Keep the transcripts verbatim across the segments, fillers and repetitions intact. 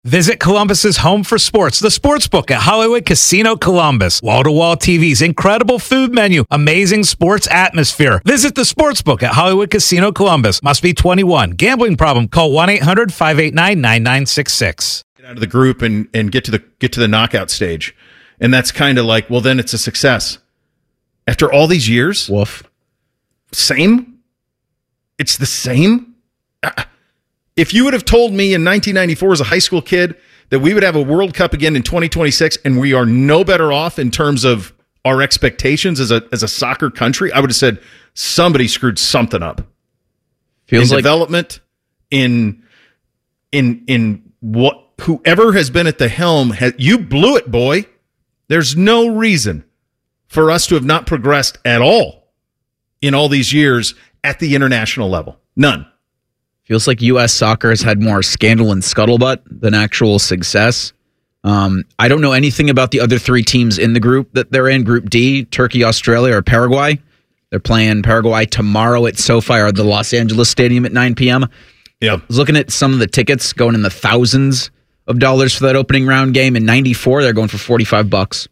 Visit Columbus's home for sports, the Sportsbook at Hollywood Casino Columbus. Wall-to-wall T Vs, incredible food menu, amazing sports atmosphere. Visit the Sportsbook at Hollywood Casino Columbus. Must be twenty-one. Gambling problem? Call one eight hundred five eight nine nine nine six six. Get out of the group and, and get to the get to the knockout stage. And that's kind of like, well, then it's a success. After all these years? Woof. Same? It's the same? Uh, If you would have told me in nineteen ninety-four as a high school kid that we would have a World Cup again in twenty twenty-six and we are no better off in terms of our expectations as a as a soccer country, I would have said somebody screwed something up. Feels in like development, in in in what whoever has been at the helm has, you blew it, boy. There's no reason for us to have not progressed at all in all these years at the international level. None. Feels like U S soccer has had more scandal and scuttlebutt than actual success. Um, I don't know anything about the other three teams in the group that they're in. Group D, Turkey, Australia, or Paraguay. They're playing Paraguay tomorrow at SoFi or the Los Angeles Stadium at nine p.m. Yeah. I was looking at some of the tickets going in the thousands of dollars for that opening round game. In ninety-four, they're going for forty-five bucks.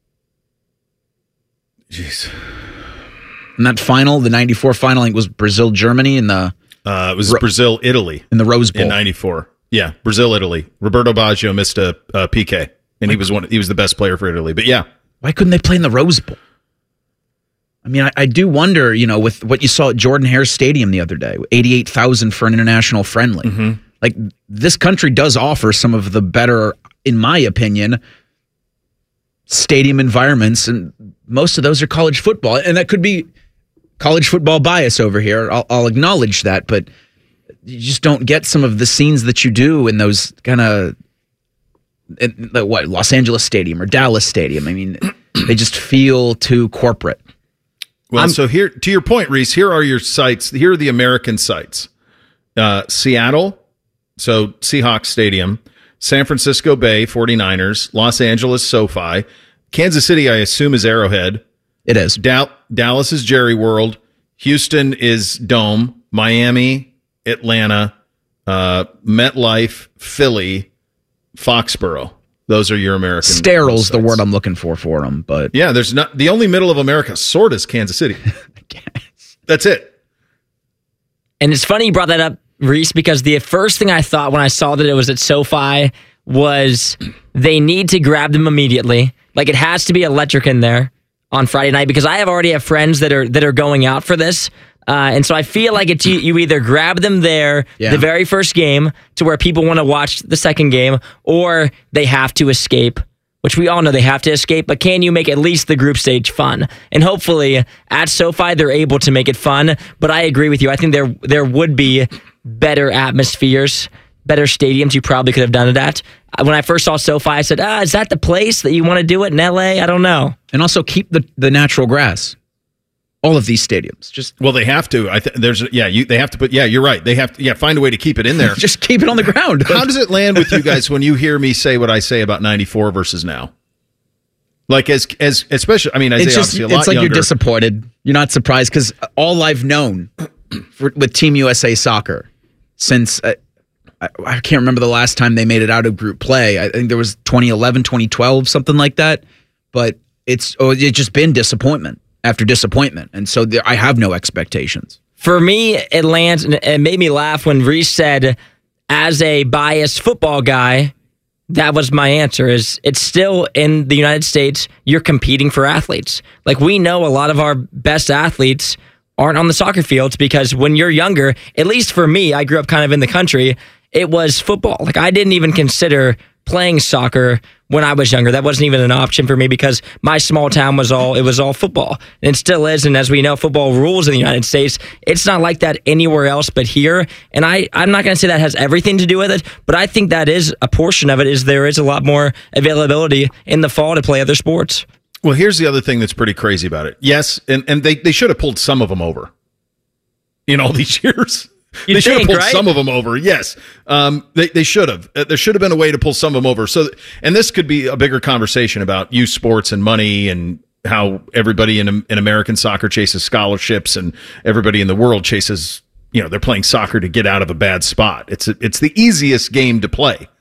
Jeez. And that final, the ninety-four final, I think was Brazil, Germany in the Uh, it was Ro- Brazil, Italy. in the Rose Bowl. In ninety-four. Yeah, Brazil, Italy. Roberto Baggio missed a, a P K, and he was one. He was the best player for Italy. But yeah. Why couldn't they play in the Rose Bowl? I mean, I, I do wonder, you know, with what you saw at Jordan Hare Stadium the other day, eighty-eight thousand for an international friendly. Mm-hmm. Like, this country does offer some of the better, in my opinion, stadium environments, and most of those are college football. And that could be college football bias over here. I'll, I'll acknowledge that, but you just don't get some of the scenes that you do in those kind of, what, Los Angeles Stadium or Dallas Stadium. I mean, they just feel too corporate. Well, I'm, so here, to your point, Reese, here are your sites. Here are the American sites. Uh, Seattle, so Seahawks Stadium, San Francisco Bay, forty-niners, Los Angeles, SoFi, Kansas City, I assume, is Arrowhead. It is. Dal- Dallas is Jerry World. Houston is Dome. Miami, Atlanta, uh, MetLife, Philly, Foxborough. Those are your American. Steril's the sites. word I'm looking for for them, but Yeah, there's not the only middle of America sort is Kansas City. That's it. And it's funny you brought that up, Reese, because the first thing I thought when I saw that it was at SoFi was they need to grab them immediately. Like, it has to be electric in there on Friday night, because I have already have friends that are that are going out for this. Uh, and so I feel like it's you, you either grab them there Yeah. the very first game to where people want to watch the second game, or they have to escape, which we all know they have to escape, but can you make at least the group stage fun? And hopefully at SoFi they're able to make it fun. But I agree with you. I think there there would be better atmospheres, better stadiums you probably could have done it at. When I first saw SoFi, I said, ah, is that the place that you want to do it in L A? I don't know. and also keep the, the natural grass. All of these stadiums, just Well, they have to. I th- there's yeah, you they have to put yeah, you're right. They have to yeah, find a way to keep it in there. just keep it on the ground. How does it land with you guys when you hear me say what I say about ninety-four versus now? Like as as especially I mean Isaiah it's just obviously a lot it's like younger. you're disappointed. You're not surprised, because all I've known for, with Team U S A Soccer since uh, I, I can't remember the last time they made it out of group play. I think there was twenty eleven, twenty twelve, something like that. But it's oh, it's just been disappointment after disappointment, and so there, I have no expectations. For me, it lands, and it made me laugh when Reese said, as a biased football guy, that was my answer, is it's still in the United States, you're competing for athletes. Like, we know a lot of our best athletes aren't on the soccer fields because when you're younger, at least for me, I grew up kind of in the country, it was football. Like, I didn't even consider playing soccer when I was younger. That wasn't even an option for me because my small town was all, it was all football. And it still is. And as we know, football rules in the United States. It's not like that anywhere else but here. And I, I'm not going to say that has everything to do with it, but I think that is a portion of it, is there is a lot more availability in the fall to play other sports. Well, here's the other thing that's pretty crazy about it. Yes, and, and they, they should have pulled some of them over in all these years. You they should have think, pulled right? some of them over. Yes, um, they they should have. Uh, There should have been a way to pull some of them over. So, and this could be a bigger conversation about youth sports and money and how everybody in in American soccer chases scholarships and everybody in the world chases. You know, they're playing soccer to get out of a bad spot. It's a, it's the easiest game to play.